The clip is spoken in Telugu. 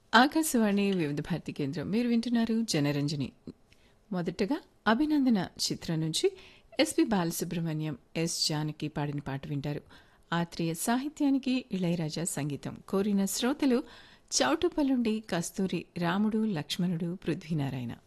ఆకాశవాణి వివిధ భారతి కేంద్రం. మీరు వింటున్నారు జనరంజని. మొదటగా అభినందన చిత్రం నుంచి ఎస్పి బాలసుబ్రహ్మణ్యం, ఎస్ జానకి పాడిన పాట వింటారు. ఆత్రేయ సాహిత్యానికి ఇళయరాజా సంగీతం. కోరిన శ్రోతలు చౌటుప్పలుండి కస్తూరి, రాముడు, లక్ష్మణుడు, పృథ్వీనారాయణ.